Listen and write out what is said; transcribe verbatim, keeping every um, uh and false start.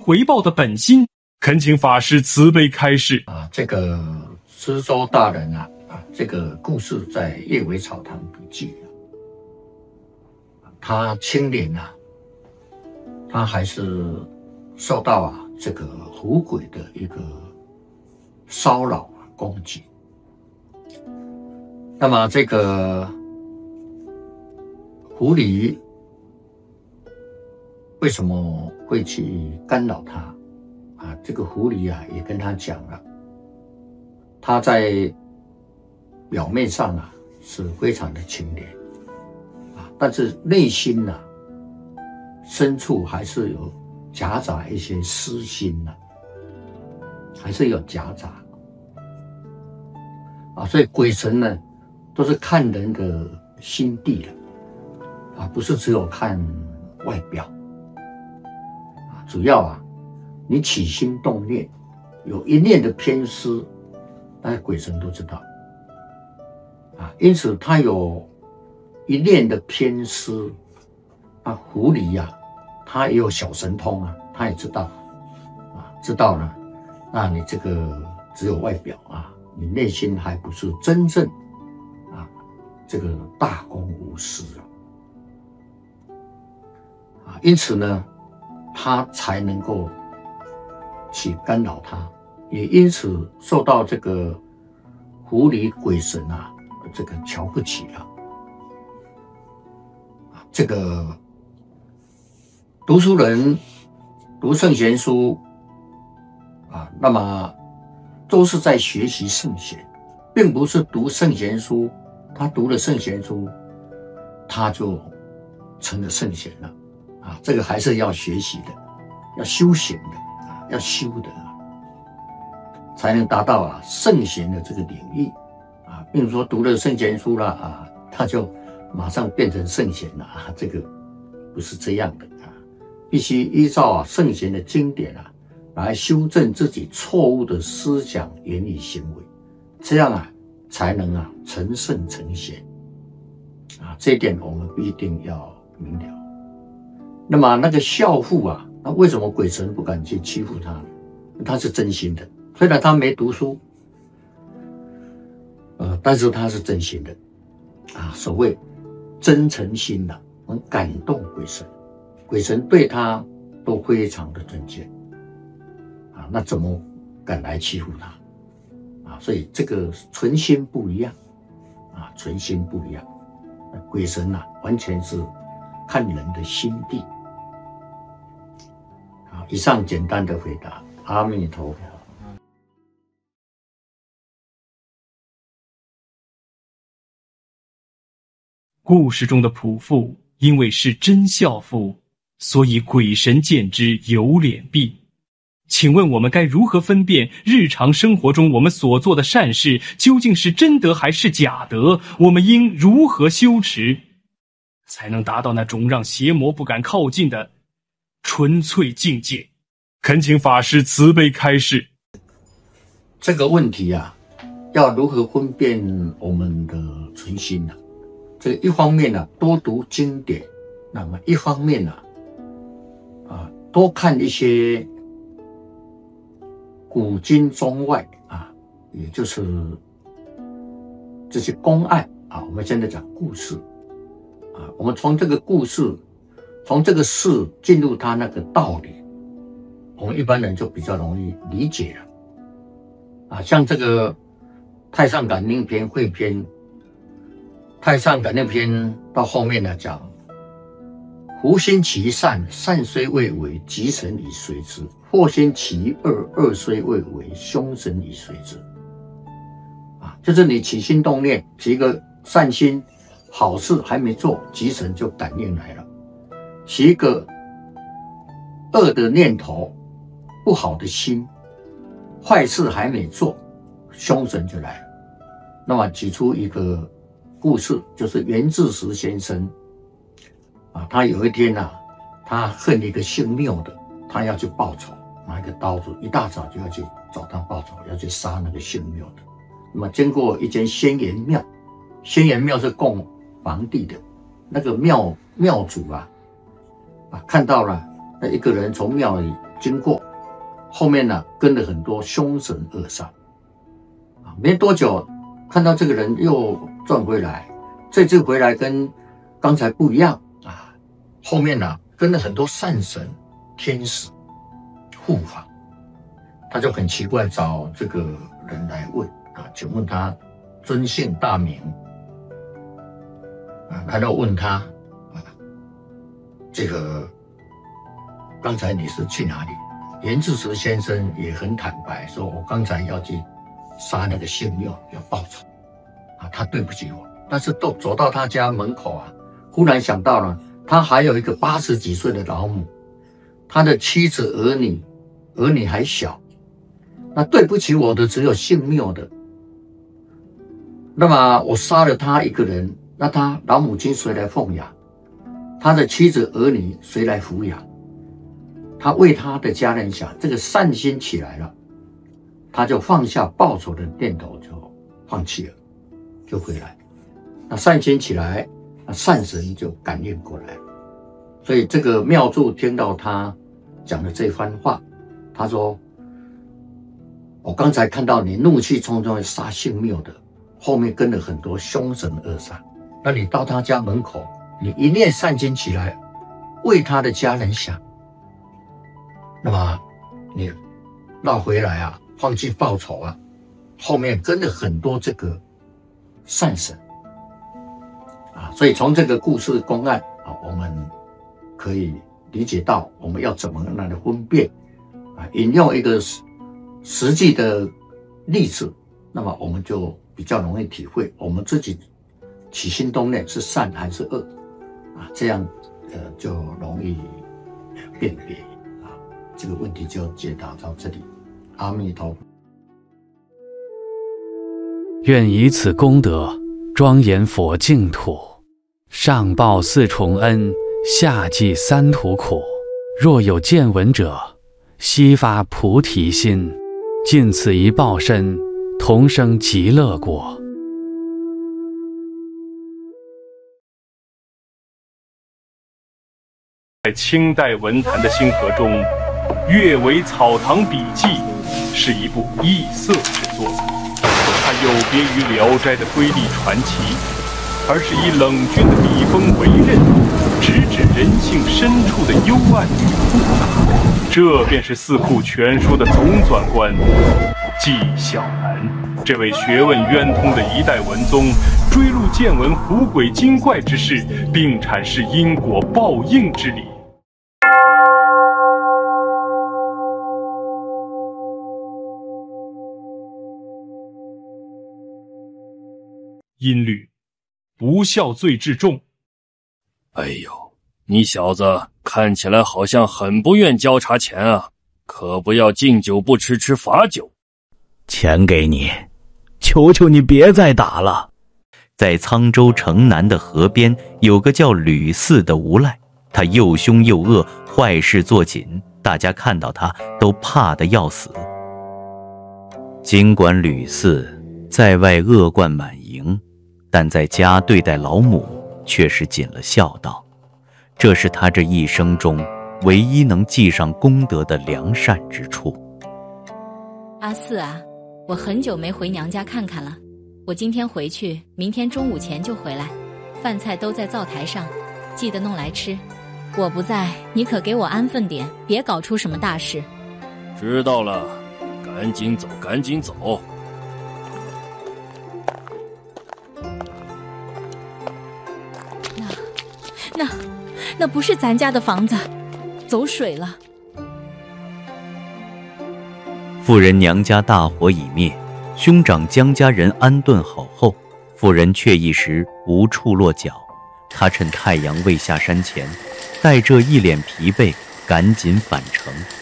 回报的本心，恳请法师慈悲开示。 啊，这个知州大人啊，啊，这个故事在《叶尾草堂笔记》啊，他青年啊，他还是受到啊这个狐鬼的一个骚扰啊攻击。那么这个狐狸为什么会去干扰他啊？这个狐狸啊也跟他讲了，他在表面上啊是非常的清廉啊，但是内心啊深处还是有夹杂一些私心啊，还是有夹杂啊，所以鬼神呢都是看人的心地了啊，不是只有看外表啊，主要啊你起心动念有一念的偏私，那鬼神都知道啊，因此他有一念的偏私啊，狐狸呀、啊，他也有小神通啊，他也知道啊，知道了，那你这个只有外表啊，你内心还不是真正啊这个大公无私啊，啊，因此呢，他才能够去干扰他，也因此受到这个狐狸鬼神啊这个瞧不起了。这个读书人读圣贤书啊，那么都是在学习圣贤，并不是读圣贤书，他读了圣贤书，他就成了圣贤了啊！这个还是要学习的，要修行的啊，要修的啊，才能达到啊圣贤的这个领域啊，并不是说读了圣贤书了啊，他就马上变成圣贤了啊，这个不是这样的啊，必须依照啊圣贤的经典啊来修正自己错误的思想、言语、行为，这样啊才能啊成圣成贤啊，这一点我们必定要明了。那么那个孝父啊，那为什么鬼神不敢去欺负他？他是真心的，虽然他没读书，呃，但是他是真心的啊，所谓真诚心的、啊，能感动鬼神，鬼神对他都非常的尊敬啊，那怎么敢来欺负他啊？所以这个存心不一样啊，存心不一样。鬼神啊，完全是看人的心地。好，以上简单的回答，阿弥陀佛。 故事中的仆妇因为是真孝妇，所以鬼神见之有脸避。请问我们该如何分辨日常生活中我们所做的善事究竟是真德还是假德？我们应如何修持，才能达到那种让邪魔不敢靠近的纯粹境界？恳请法师慈悲开示。 这个问题啊，要如何分辨我们的存心呢、啊？这个一方面呢、啊，多读经典；那么一方面呢、啊，啊，多看一些古今中外啊，也就是这些公案啊，我们现在讲故事啊，我们从这个故事，从这个事进入它那个道理，我们一般人就比较容易理解了啊。像这个《太上感应篇》汇篇，《太上感应篇》到后面呢讲，狐心其善，善虽未为，吉神以随之；祸心其恶，恶虽未为，凶神以随之。啊，就是你起心动念，起一个善心，好事还没做，吉神就感应来了；起一个恶的念头，不好的心，坏事还没做，凶神就来了。那么举出一个故事，就是袁志实先生啊，他有一天啊，他恨一个姓缪的，他要去报仇，拿一个刀子，一大早就要去找他报仇，要去杀那个姓缪的。那么经过一间仙岩庙，仙岩庙是供皇帝的，那个庙庙主啊，啊看到了那一个人从庙里经过，后面呢跟了很多凶神恶煞。啊，没多久看到这个人又转回来，这次回来跟刚才不一样啊，后面呢跟了很多善神、天使护法。他就很奇怪，找这个人来问啊，请问他尊姓大名啊？他就问他啊，这个刚才你是去哪里？严志慈先生也很坦白说，我刚才要去杀那个姓缪，要报仇啊，他对不起我。但是都走到他家门口啊，忽然想到了，他还有一个八十几岁的老母，他的妻子儿女，儿女还小。那对不起我的只有姓缪的，那么我杀了他一个人，那他老母亲谁来奉养？他的妻子儿女谁来抚养？他为他的家人想，这个善心起来了，他就放下报仇的念头，就放弃了，就回来。那善心起来，那善神就感应过来。所以这个妙祝听到他讲的这番话，他说，我刚才看到你怒气冲冲地杀姓缪的，后面跟了很多凶神恶煞。那你到他家门口，你一念善心起来，为他的家人想，那么你绕回来啊，放弃报仇啊，后面跟了很多这个善神啊。所以从这个故事公案啊，我们可以理解到我们要怎么样的分辨啊，引用一个实际的例子，那么我们就比较容易体会我们自己起心动念是善还是恶啊，这样呃就容易辨别啊。这个问题就解答到这里。阿弥陀佛。 愿以此功德庄严佛净土，上报四重恩，下济三途苦。若有见闻者，悉发菩提心，尽此一报身，同生极乐国。 在清代文坛的星河中，《阅微草堂笔记》是一部异色之作。它有别于《聊斋》的瑰丽传奇，而是以冷峻的笔锋为刃，直指人性深处的幽暗与复杂。这便是《四库全书》的总纂官纪晓岚。这位学问渊通的一代文宗，追录见闻狐鬼精怪之事，并阐释因果报应之理。音律，不孝罪至重。 哎呦，你小子看起来好像很不愿交茶钱啊，可不要敬酒不吃吃罚酒。 钱给你，求求你别再打了。在沧州城南的河边，有个叫吕四的无赖，他又凶又恶，坏事做尽，大家看到他都怕得要死。尽管吕四在外恶贯满盈，但在家对待老母却是尽了孝道，这是他这一生中唯一能记上功德的良善之处。 阿四啊，我很久没回娘家看看了，我今天回去，明天中午前就回来，饭菜都在灶台上，记得弄来吃。我不在，你可给我安分点，别搞出什么大事。 知道了，赶紧走，赶紧走。 那那不是咱家的房子，走水了。 妇人娘家大火已灭，兄长江家人安顿好后，妇人却一时无处落脚。她趁太阳未下山前，带着一脸疲惫，赶紧返程，